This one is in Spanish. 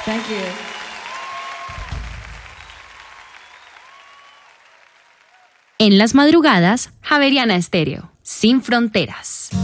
Thank you. En las madrugadas, Javeriana Estéreo, sin fronteras.